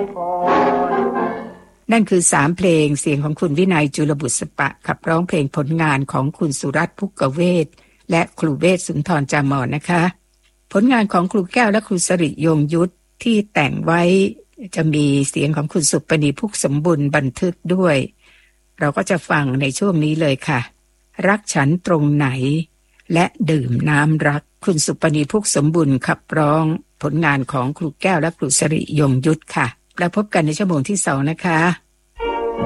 นั่นคือ3เพลงเสียงของคุณวินัยจุลบุษปะขับร้องเพลงผลงานของคุณสุรัตน์ภุกเวศและครูเวศสุนทรจามรนะคะผลงานของครูแก้วและครูสริยงยุทธที่แต่งไว้จะมีเสียงของคุณสุปณีพุกสมบุญบันทึกด้วยเราก็จะฟังในช่วงนี้เลยค่ะรักฉันตรงไหนและดื่มน้ำรักคุณสุปณีพุกสมบุญขับร้องผลงานของครูแก้วและครูสริยงยุทธค่ะแล้วพบกันในชั่วโมงที่2นะคะ